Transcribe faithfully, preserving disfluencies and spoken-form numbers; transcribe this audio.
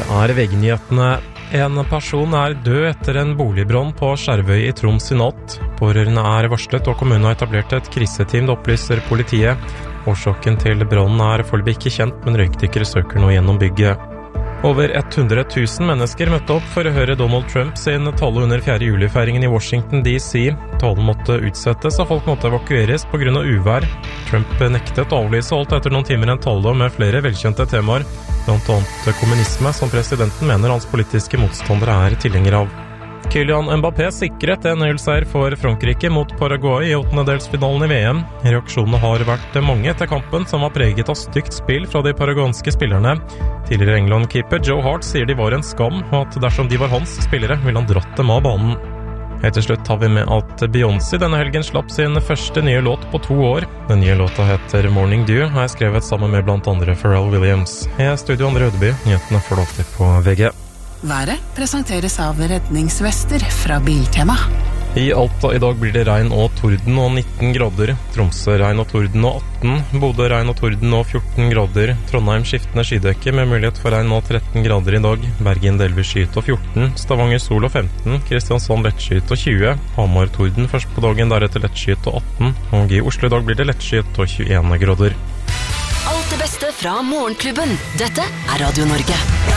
er VG-nyhetene. En person er død etter en boligbrann på Skjervøy i Troms i natt. Pårørende er varslet, og kommunen har etablert et kriseteam, det opplyser politiet. Årsaken til brannen er foreløpig ikke kjent, men røykdykkere søker nå gjennom bygget. Over hundre tusen mennesker møtte opp for å høre Donald Trump sin tale under fjerde juli-feiringen i Washington D C. Talen måtte utsettes, og folk måtte evakueres på grunn av uvær. Trump nektet å avlyse og holdt etter noen timer en tale med flere velkjente temaer, blant annet kommunisme, som presidenten mener hans politiske motstandere er tilhenger av. Kylian Mbappé sikret en null-seier for Frankrike mot Paraguay i åttendedelsfinalen i V M. Reaksjonene har vært mange etter kampen, som var preget av stygt spill fra de paraguanske spillerne. Tidligere England-keeper Joe Hart sier de var en skam, og at dersom de var hans spillere, ville han dratt dem av banen. Helt til slutt har vi med at Beyoncé denne helgen slapp sin første nye låt på to år. Den nye låta heter Morning Dew, og er skrevet sammen med blant andre Pharrell Williams. Jeg er Studio Andre Rødeby, nyhetene får du alltid på V G. Været presenteres av redningsvester fra Biltema. I Alta i dag blir det regn og torden og nitten grader. Tromsø regn og torden og atten. Bodø regn og torden og fjorten grader. Trondheim skiftende skydekke med mulighet for regn og tretten grader i dag. Bergen delvis skyet og fjorten. Stavanger sol og femten. Kristiansand lettskyet og tjue. Hamar torden først på dagen, deretter lettskyet og atten. Og i Oslo i dag blir det lettskyet og tjueen grader. Alt det beste fra Morgenklubben. Dette er Radio Norge.